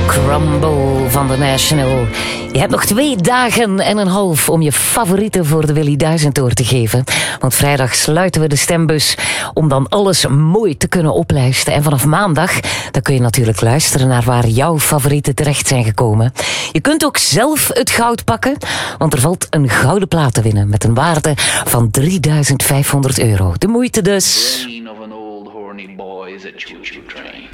Crumble van The National. Je hebt nog 2 dagen en een half om je favorieten voor de Willy Duizendtour te geven. Want vrijdag sluiten we de stembus om dan alles mooi te kunnen oplijsten. En vanaf maandag dan kun je natuurlijk luisteren naar waar jouw favorieten terecht zijn gekomen. Je kunt ook zelf het goud pakken, want er valt een gouden plaat te winnen met een waarde van €3.500. De moeite dus.